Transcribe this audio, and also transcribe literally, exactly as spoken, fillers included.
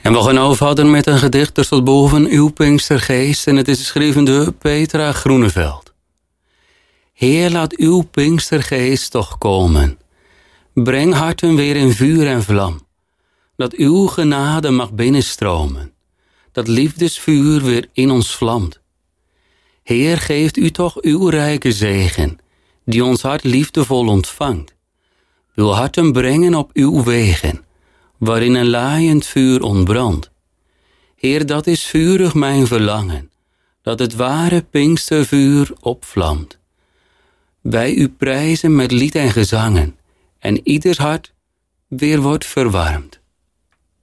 En we gaan nou verder met een gedicht dat staat boven uw Pinkstergeest en het is geschreven door Petra Groeneveld. Heer, laat uw Pinkstergeest toch komen. Breng harten weer in vuur en vlam. Dat uw genade mag binnenstromen. Dat liefdesvuur weer in ons vlamt. Heer, geeft u toch uw rijke zegen, die ons hart liefdevol ontvangt. Uw harten brengen op uw wegen, waarin een laaiend vuur ontbrandt. Heer, dat is vurig mijn verlangen, dat het ware Pinkstervuur opvlamt. Wij u prijzen met lied en gezangen, en ieders hart weer wordt verwarmd.